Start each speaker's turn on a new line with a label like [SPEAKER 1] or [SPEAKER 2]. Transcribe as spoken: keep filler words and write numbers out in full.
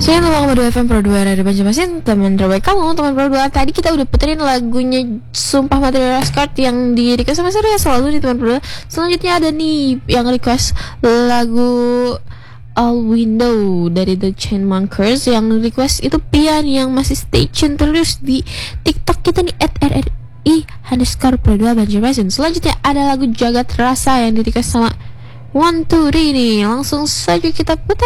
[SPEAKER 1] Saya nomor dua F M Pro dua dari Banjarmasin, teman terbaik kamu, teman Pro dua. Tadi kita udah puterin lagunya Sumpah Mati Rascard yang di request sama Surya selalu di teman Pro dua. Selanjutnya ada nih yang request lagu All Window dari The Chainsmokers. Yang request itu Pian yang masih stay tune terus di TikTok kita nih at R R I underscore Pro dua Banjarmasin. Selanjutnya ada lagu Jagat Rasa yang di request sama One Two Three nih. Langsung saja kita putar.